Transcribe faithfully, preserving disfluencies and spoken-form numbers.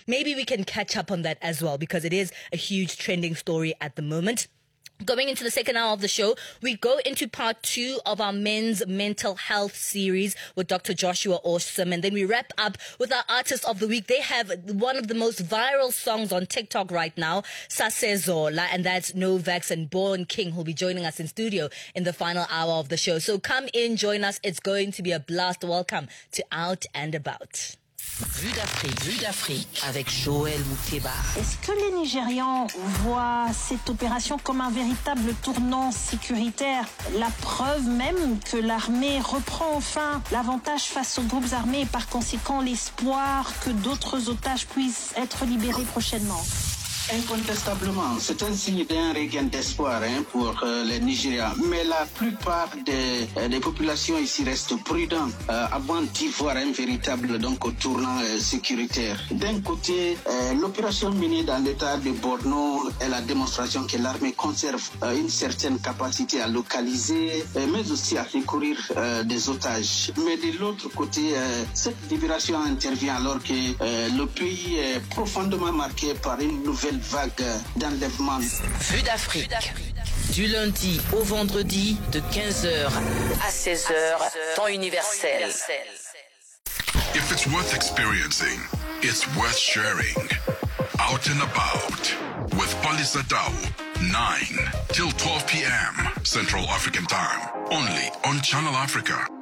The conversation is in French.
maybe we can catch up on that as well, because it is a huge trending story at the moment. Going into the second hour of the show, we go into part two of our men's mental health series with Doctor Joshua Awesome. And then we wrap up with our artist of the week. They have one of the most viral songs on TikTok right now, Sasezola, and that's Novax and Born King, who'll be joining us in studio in the final hour of the show. So come in, join us. It's going to be a blast. Welcome to Out and About. Vue d'Afrique, Vue d'Afrique avec Joël Moukeba. Est-ce que les Nigérians voient cette opération comme un véritable tournant sécuritaire? La preuve même que l'armée reprend enfin l'avantage face aux groupes armés et par conséquent l'espoir que d'autres otages puissent être libérés prochainement. Incontestablement, c'est un signe d'un regain d'espoir hein, pour euh, les Nigérians. Mais la plupart des, euh, des populations ici restent prudentes euh, avant d'y voir un véritable donc, tournant euh, sécuritaire. D'un côté, euh, l'opération menée dans l'état de Borno est la démonstration que l'armée conserve euh, une certaine capacité à localiser, euh, mais aussi à secourir euh, des otages. Mais de l'autre côté, euh, cette libération intervient alors que euh, le pays est profondément marqué par une nouvelle vague d'enlèvement. Vue d'Afrique. Du lundi au vendredi de quinze heures à seize heures, temps universel. If it's worth experiencing, it's worth sharing. Out and About with Palisa Dao, nine till twelve p.m. Central African Time. Only on Channel Africa.